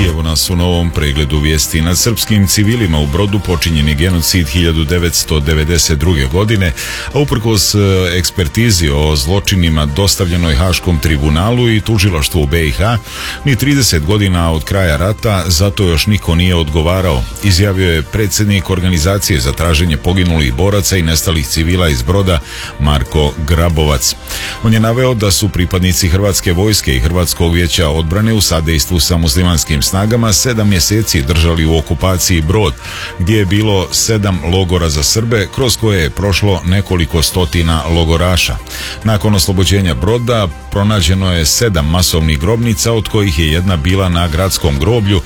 evo nas u novom pregledu vijesti. Nad srpskim civilima u Brodu počinjen je genocid 1992. godine, a uprkos ekspertizi o zločinima dostavljenoj Haškom tribunalu i tužilaštvu u BiH, ni 30 godina od kraja rata zato još niko nije odgovarao, izjavio je predsjednik Organizacije za traženje poginulih boraca i nestalih civila iz Broda, Marko Grabovac. On je naveo da su pripadnici Hrvatske vojske i Hrvatskog vijeća odbrane u sadejstvu sa muslimanskim snagama 7 mjeseci držali u okupaciji Brod, gdje je bilo 7 logora za Srbe, kroz koje je prošlo nekoliko stotina logoraša. Nakon oslobođenja Broda pronađeno je 7 masovnih grobnica, od kojih je jedna bila na gradskom groblju,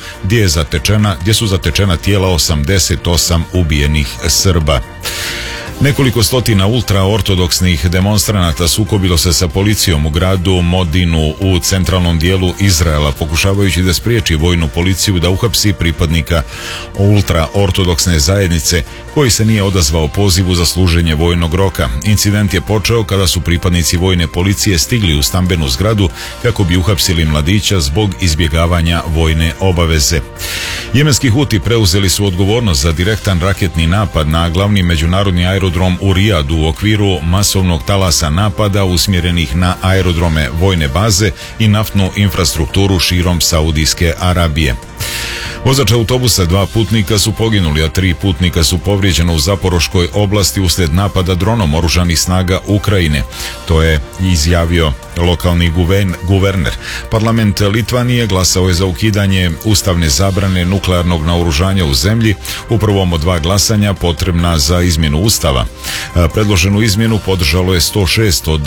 gdje su zatečena tijela 88 ubijenih Srba. Nekoliko stotina ultraortodoksnih demonstranata sukobilo se sa policijom u gradu Modinu u centralnom dijelu Izraela, pokušavajući da spriječi vojnu policiju da uhapsi pripadnika ultraortodoksne zajednice koji se nije odazvao pozivu za služenje vojnog roka. Incident je počeo kada su pripadnici vojne policije stigli u stambenu zgradu kako bi uhapsili mladića zbog izbjegavanja vojne obaveze. Jemenski Huti preuzeli su odgovornost za direktan raketni napad na glavni međunarodni aerodrom u Rijadu u okviru masovnog talasa napada usmjerenih na aerodrome, vojne baze i naftnu infrastrukturu širom Saudijske Arabije. Vozač autobusa, 2 putnika su poginuli, a 3 putnika su povrijeđena u Zaporoškoj oblasti uslijed napada dronom oružanih snaga Ukrajine. To je izjavio lokalni guverner. Parlament Litvanije glasao je za ukidanje ustavne zabrane nuklearnog naoružanja u zemlji, u prvom od 2 glasanja potrebna za izmjenu ustava. Predloženu izmjenu podržalo je 106 od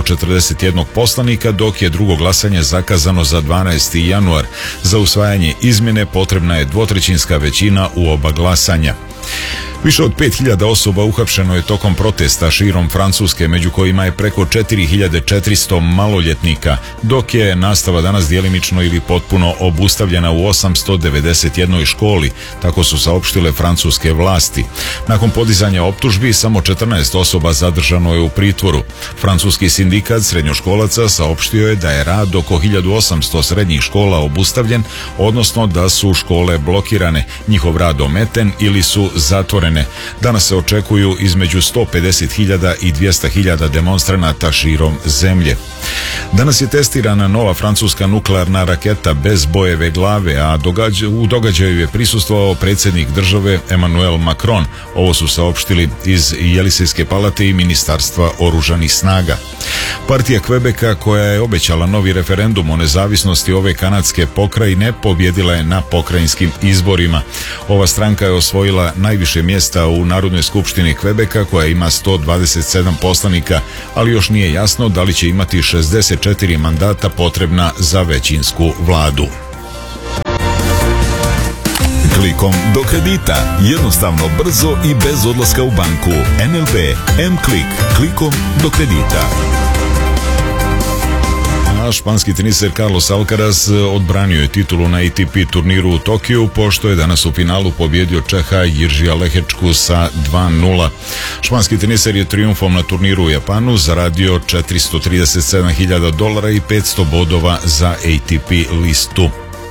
141 poslanika, dok je drugo glasanje zakazano za 12. januar. Za usvajanje izmjene potrebna je 2/3 većina u oba glasanja. Više od 5000 osoba uhapšeno je tokom protesta širom Francuske, među kojima je preko 4400 maloljetnika, dok je nastava danas djelimično ili potpuno obustavljena u 891 školi, tako su saopštile francuske vlasti. Nakon podizanja optužbi, samo 14 osoba zadržano je u pritvoru. Francuski sindikat srednjoškolaca saopštio je da je rad oko 1800 srednjih škola obustavljen, odnosno da su škole blokirane, njihov rad ometen ili su zatvorene. Danas se očekuju između 150.000 i 200.000 demonstranata širom zemlje. Danas je testirana nova francuska nuklearna raketa bez bojeve glave, a u događaju je prisustvovao predsjednik države Emmanuel Macron. Ovo su saopštili iz Jelisejske palate i Ministarstva oružanih snaga. Partija Quebeca, koja je obećala novi referendum o nezavisnosti ove kanadske pokrajine, pobjedila je na pokrajinskim izborima. Ova stranka je osvojila najviše mjesta u Narodnoj skupštini Quebeca, koja ima 127 poslanika, ali još nije jasno da li će imati 64 mandata potrebna za većinsku vladu. Klikom do kredita. Jednostavno, brzo i bez odlaska u banku. NLB M-Klik. Klikom do kredita. A španski teniser Carlos Alcaraz odbranio je titulu na ATP turniru u Tokiju, pošto je danas u finalu pobjedio Čeha Jiržija Lehečku sa 2:0. Španski teniser je trijumfom na turniru u Japanu zaradio $437.000 i 500 bodova za ATP listu.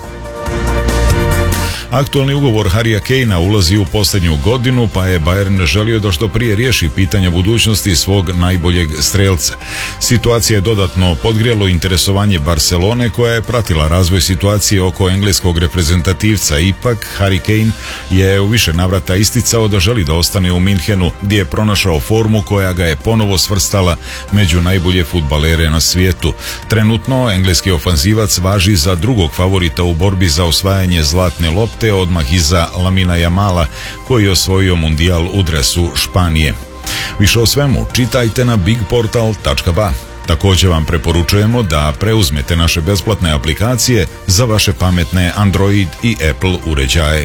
Aktualni ugovor Harrya Kanea ulazi u posljednju godinu, pa je Bayern želio da što prije riješi pitanja budućnosti svog najboljeg strelca. Situacija je dodatno podgrijalo interesovanje Barcelone, koja je pratila razvoj situacije oko engleskog reprezentativca. Ipak, Harry Kane je u više navrata isticao da želi da ostane u Minhenu, gdje je pronašao formu koja ga je ponovo svrstala među najbolje fudbalere na svijetu. Trenutno, engleski ofanzivac važi za drugog favorita u borbi za osvajanje zlatne lopte, odmah iza Lamina Jamala, koji je osvojio mundijal u dresu Španije. Više o svemu čitajte na bigportal.ba. Također vam preporučujemo da preuzmete naše besplatne aplikacije za vaše pametne Android i Apple uređaje.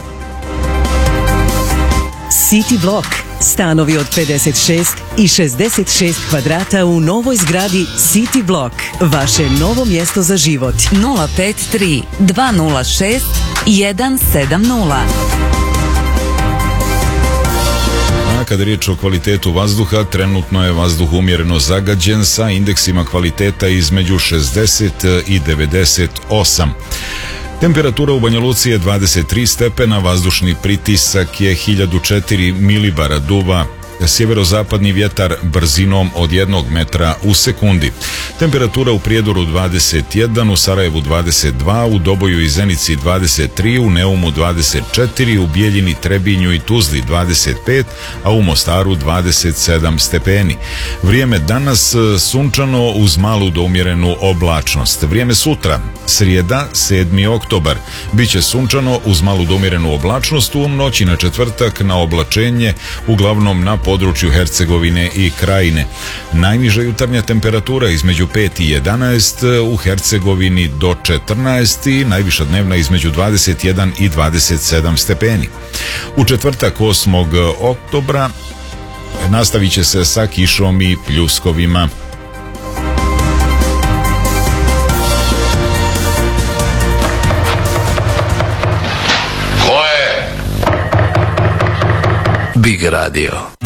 City Block. Stanovi od 56 i 66 kvadrata u novoj zgradi City Block. Vaše novo mjesto za život. 053 206 170. Kada je riječ o kvalitetu vazduha, trenutno je vazduh umjereno zagađen sa indeksima kvaliteta između 60 i 98. Temperatura u Banja Luci je 23 stepena, vazdušni pritisak je 1004 milibara, duva sjeverozapadni vjetar brzinom od 1 metra u sekundi. Temperatura u Prijedoru 21, u Sarajevu 22, u Doboju i Zenici 23, u Neumu 24, u Bijeljini, Trebinju i Tuzli 25, a u Mostaru 27 stepeni. Vrijeme danas sunčano uz malu do umjerenu oblačnost. Vrijeme sutra, srijeda 7. oktobar, biće sunčano uz malu do umjerenu oblačnost, u noći na četvrtak na oblačenje, uglavnom na području Hercegovine i Krajine. Najniža jutarnja temperatura između 5 i 11, u Hercegovini do 14 i najviša dnevna između 21 i 27 stepeni. U četvrtak 8. oktobra nastavit će se sa kišom i pljuskovima. Big Radio.